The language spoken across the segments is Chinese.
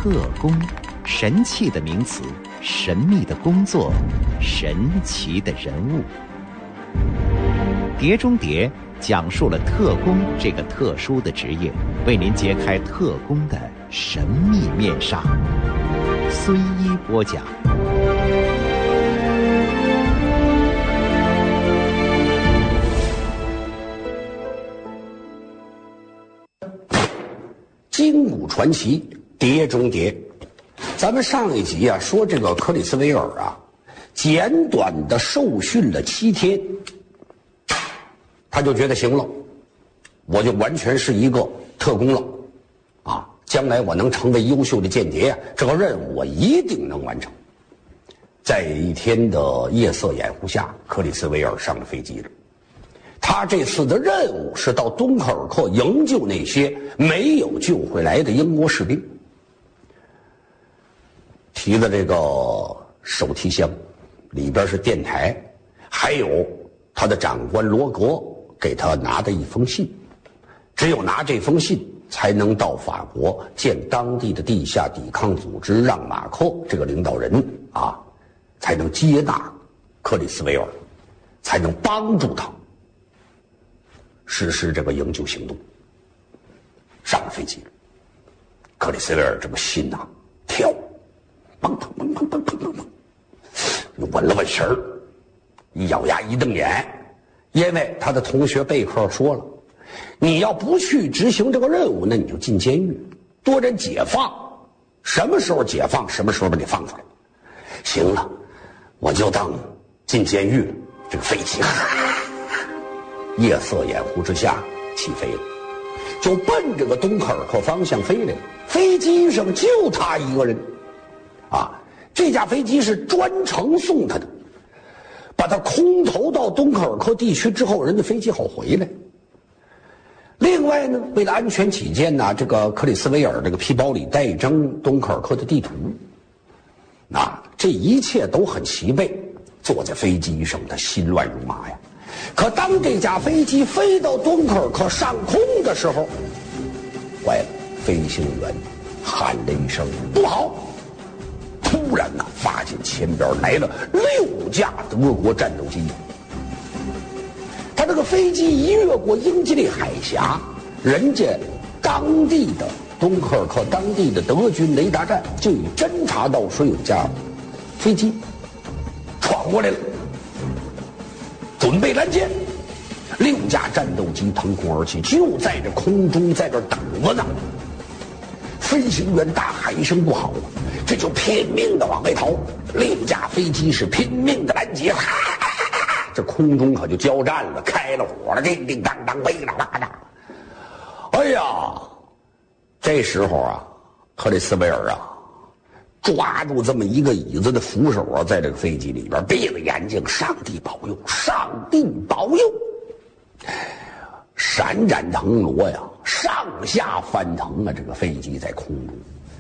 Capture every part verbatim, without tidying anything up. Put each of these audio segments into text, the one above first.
特工，神气的名词，神秘的工作，神奇的人物。碟中谍讲述了特工这个特殊的职业，为您揭开特工的神秘面纱。孙一播讲。 金谷传奇，碟中谍。咱们上一集啊说这个克里斯维尔啊，简短的受训了七天，他就觉得行了，我就完全是一个特工了，啊，将来我能成为优秀的间谍啊，这个任务我一定能完成。在一天的夜色掩护下，克里斯维尔上了飞机了。他这次的任务是到敦刻尔克营救那些没有救回来的英国士兵。提的这个手提箱里边是电台，还有他的长官罗格给他拿的一封信，只有拿这封信才能到法国见当地的地下抵抗组织让马克这个领导人啊，才能接纳克里斯维尔，才能帮助他实施这个营救行动。上了飞机了，克里斯维尔这个心呐、啊、跳，砰砰砰砰砰砰砰砰，又稳了稳神儿，一咬牙一瞪眼，因为他的同学贝克说了，你要不去执行这个任务，那你就进监狱，多人解放，什么时候解放什么时候把你放出来。行了，我就当进监狱了。这个飞机夜色掩护之下起飞了，就奔这个敦刻尔克方向飞来了。飞机上就他一个人啊，这架飞机是专程送他的，把他空投到敦刻尔克地区之后，人家飞机好回来。另外呢，为了安全起见呢，这个克里斯维尔这个皮包里带一张敦刻尔克的地图，啊，这一切都很齐备。坐在飞机上，他心乱如麻呀。可当这架飞机飞到敦刻尔克上空的时候，坏了，飞行员喊了一声不好。突然呢，发现前边来了六架德国战斗机。他这个飞机一越过英吉利海峡，人家当地的敦刻尔克当地的德军雷达站就已侦察到说有架飞机闯过来了，准备拦截。六架战斗机腾空而起，就在这空中在这等着呢。飞行员大喊一声不好，这就拼命的往外逃。六架飞机是拼命的拦截，这空中可就交战了，开了火了，叮叮当当，飞了啦啦。哎呀，这时候啊，克里斯维尔啊，抓住这么一个椅子的扶手啊，在这个飞机里边闭了眼睛，上帝保佑，上帝保佑！闪展腾挪呀，上下翻腾啊，这个飞机在空中。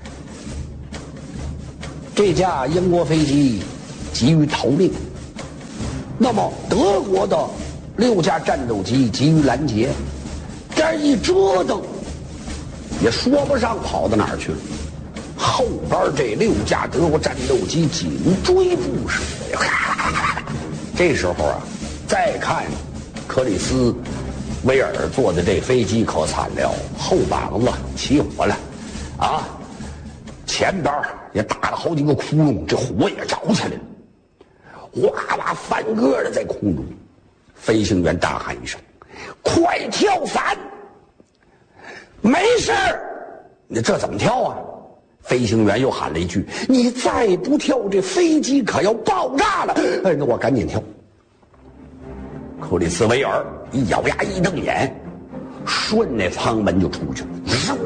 这架英国飞机急于逃命，那么德国的六架战斗机急于拦截，这一折腾也说不上跑到哪儿去了。后边这六架德国战斗机紧追不舍呀。这时候啊，再看克里斯维尔坐的这飞机可惨了，后膀子起火了啊，前边也打了好几个窟窿，这火也着起来了，哗啦翻个的在空中。飞行员大喊一声：“快跳伞！”没事儿，你这怎么跳啊？飞行员又喊了一句：“你再不跳，这飞机可要爆炸了！”哎，那我赶紧跳。克里斯维尔一咬牙一瞪眼，顺那舱门就出去了，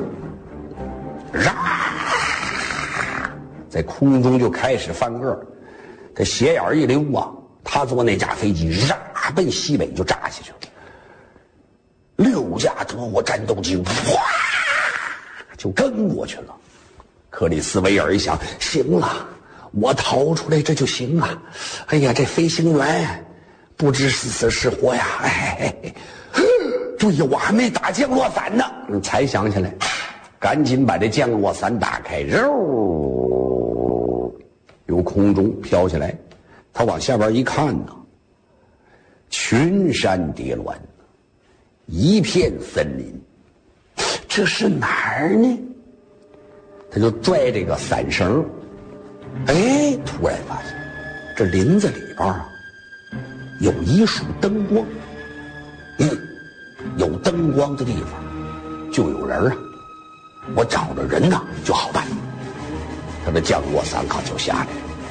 啊，在空中就开始翻个，这斜眼一溜啊，他坐那架飞机啊奔西北就炸下去了。六架德国战斗机哗就跟过去了。克里斯维尔一想，行了，我逃出来这就行了。哎呀，这飞行员不知是死是活呀！哎，对呀，我还没打降落伞呢。你才想起来， 赶紧把这降落伞打开，肉由空中飘下来。他往下边一看呢，群山叠峦，一片森林，这是哪儿呢？他就拽这个伞绳，哎，突然发现这林子里边啊有一束灯光。嗯，有灯光的地方就有人啊，我找着人呢就好办。他的降落伞可就下来了，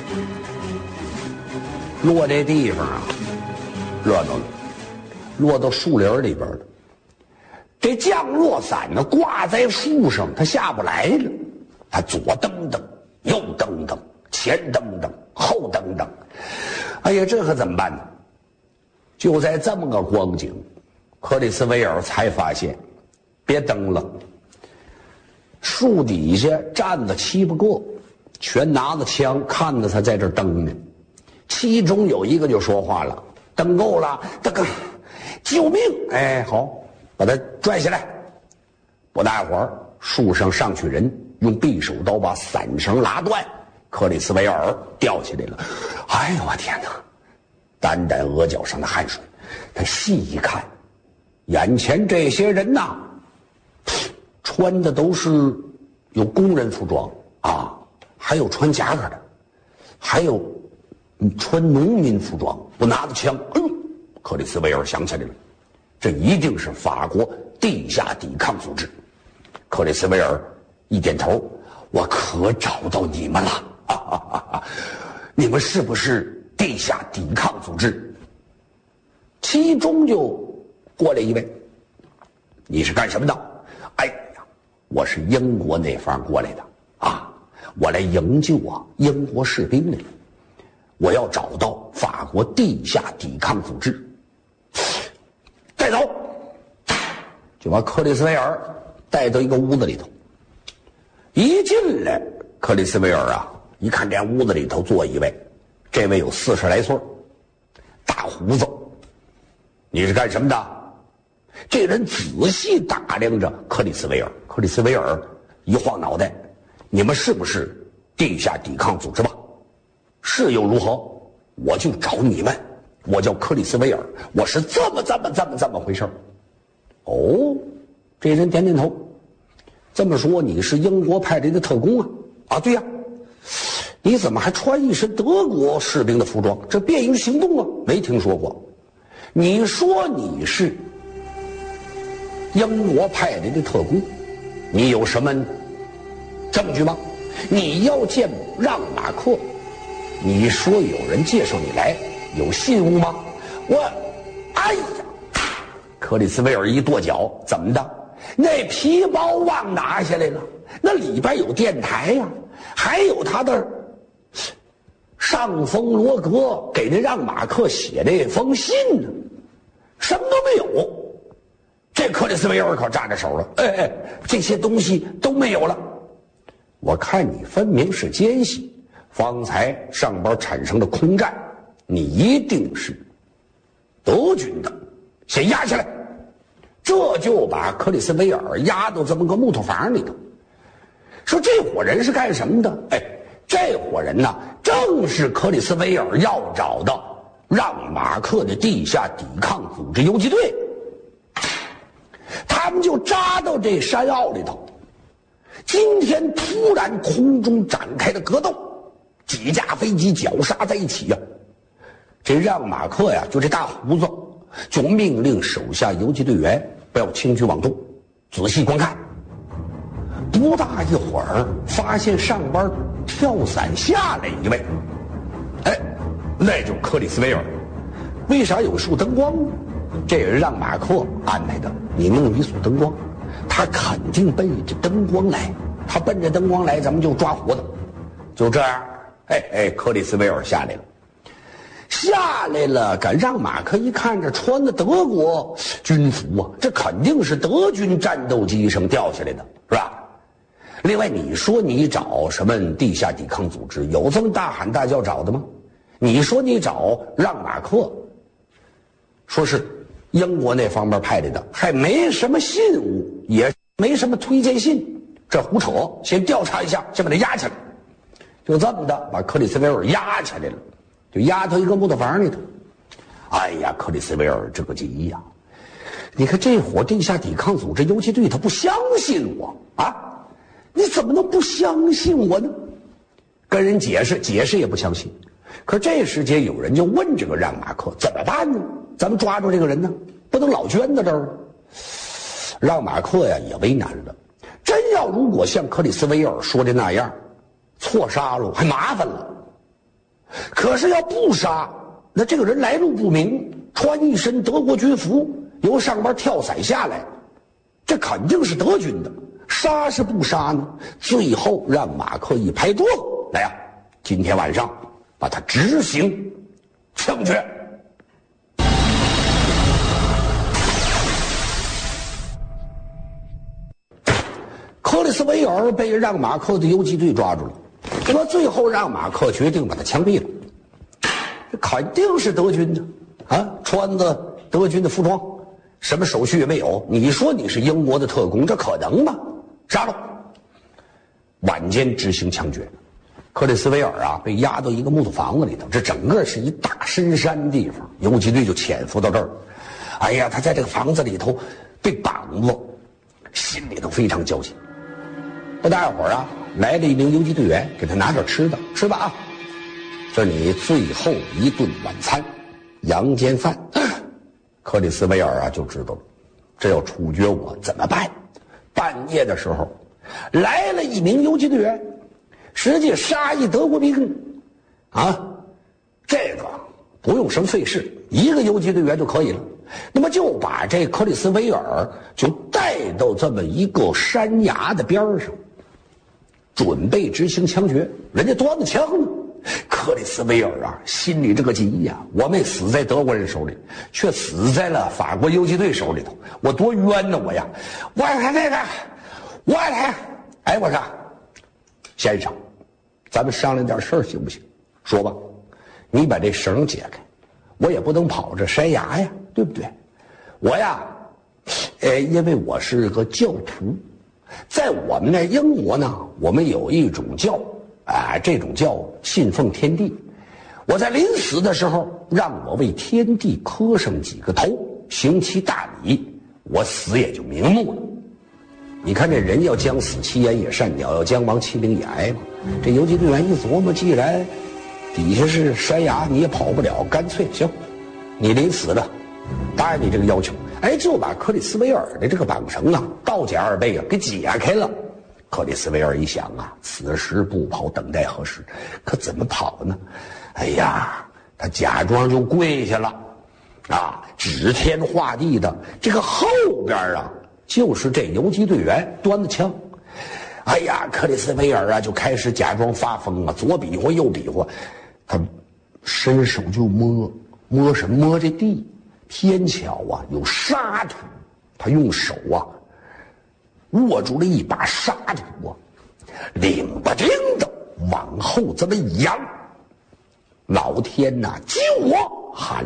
落这地方啊热闹了，落到树林里边了。这降落伞呢挂在树上，它下不来了，它左蹬蹬右蹬蹬，前蹬蹬后蹬蹬，哎呀，这可怎么办呢？就在这么个光景，克里斯维尔才发现，别蹬了。树底下站了七八个，全拿着枪看着他在这蹬呢。其中有一个就说话了：“蹬够了，大哥，救命！”哎，好，把他拽下来。不大会儿，树上上去人，用匕首刀把伞绳拉断，克里斯维尔掉下来了。哎呦我天哪！掸掸额角上的汗水，他细一看，眼前这些人呐，穿的都是有工人服装啊，还有穿夹克的，还有穿农民服装。我拿着枪，哎呦，克里斯维尔想起来了，这一定是法国地下抵抗组织。克里斯维尔一点头，我可找到你们了，啊啊啊啊！你们是不是地下抵抗组织？其中就过来一位，你是干什么的？哎呀，我是英国那方过来的啊，我来营救啊英国士兵来了，我要找到法国地下抵抗组织，带走，就把克里斯维尔带到一个屋子里头。一进来，克里斯维尔啊一看这屋子里头坐一位，这位有四十来岁，大胡子。你是干什么的？这人仔细打量着克里斯维尔。克里斯维尔一晃脑袋，你们是不是地下抵抗组织吧？是又如何？我就找你们，我叫克里斯维尔，我是这么这么这么这么回事。哦，这人点点头。这么说你是英国派来的特工啊？啊，对呀。你怎么还穿一身德国士兵的服装？这便衣行动啊，没听说过。你说你是英国派来的特工，你有什么证据吗？你要见让马克，你说有人介绍你来，有信物吗？我，哎呀！克里斯维尔一跺脚，怎么的？那皮包忘拿下来了，那里边有电台呀、啊，还有他的上峰罗格给那让马克写那封信呢，什么都没有。这克里斯维尔可扎着手了，哎哎，这些东西都没有了。我看你分明是奸细，方才上边产生的空战，你一定是德军的，先压下来。这就把克里斯维尔压到这么个木头房里头。说这伙人是干什么的？哎，这伙人呢，正是克里斯维尔要找的让马克的地下抵抗组织游击队。他们就扎到这山坳里头。今天突然空中展开了格斗，几架飞机绞杀在一起呀、啊。这让马克呀，就这大胡子，就命令手下游击队员不要轻举妄动，仔细观看。不大一会儿，发现上边跳伞下来一位，哎，那就是克里斯维尔。为啥有束灯光呢？这人让马克安排的，你弄一束灯光，他肯定奔着灯光来，他奔着灯光来，咱们就抓活的。就这样，哎哎，克里斯维尔下来了。下来了，敢让马克一看这穿的德国军服啊，这肯定是德军战斗机上掉下来的，是吧？另外，你说你找什么地下抵抗组织，有这么大喊大叫找的吗？你说你找让马克，说是英国那方面派来的，还没什么信物，也没什么推荐信， 这胡扯，先调查一下，先把他押起来。就这么的，把克里斯维尔押起来了，就押到一个木头房里头。哎呀，克里斯维尔这个急呀！你看这伙地下抵抗组织游击队，他不相信我啊！你怎么能不相信我呢？跟人解释，解释也不相信。可这时间有人就问这个让马克怎么办呢？咱们抓住这个人呢，不能老圈在这儿。让马克呀也为难了。真要如果像克里斯维尔说的那样，错杀了还麻烦了。可是要不杀，那这个人来路不明，穿一身德国军服，由上边跳伞下来，这肯定是德军的。杀是不杀呢？最后让马克一拍桌子，来呀，今天晚上把他执行枪决。克里斯维尔被让马克的游击队抓住了，那么最后让马克决定把他枪毙了。这肯定是德军的啊，穿着德军的服装，什么手续也没有。你说你是英国的特工，这可能吗？杀了。晚间执行枪决。克里斯维尔啊，被押到一个木头房子里头，这整个是一大深山地方，游击队就潜伏到这儿。哎呀，他在这个房子里头被绑着，心里头非常焦急。那大伙儿啊，来了一名游击队员，给他拿点吃的，吃吧啊，这是你最后一顿晚餐，羊煎饭。克里斯维尔啊就知道了，这要处决我怎么办？半夜的时候，来了一名游击队员，实际杀一德国兵，啊，这个不用什么费事，一个游击队员就可以了。那么就把这克里斯维尔就带到这么一个山崖的边上，准备执行枪决。人家端着枪呢，克里斯维尔啊，心里这个急呀！我没死在德国人手里，却死在了法国游击队手里头，我多冤呢我呀！我看这个，我来，哎，我说，先生，咱们商量点事儿行不行？说吧，你把这绳解开，我也不能跑这山崖呀，对不对？我呀，呃，因为我是个教徒，在我们那英国呢，我们有一种教。啊，这种叫信奉天地。我在临死的时候，让我为天地磕上几个头，行其大礼，我死也就瞑目了。你看这人要将死其言也善，鸟要将亡其鸣也哀嘛。这游击队员一琢磨，既然底下是山崖，你也跑不了，干脆行，你临死了，答应你这个要求。哎，就把克里斯维尔的这个绑绳啊，道甲二背啊，给解开了。克里斯维尔一想啊，此时不跑，等待何时？可怎么跑呢？哎呀，他假装就跪下了，啊，指天画地的。这个后边啊，就是这游击队员端着枪。哎呀，克里斯维尔啊，就开始假装发疯啊，左比划右比划，他伸手就摸，摸什么？摸这地。天巧啊，有沙土，他用手啊。握住了一把沙土啊，领吧领的往后这么扬，老天呐，救我！喊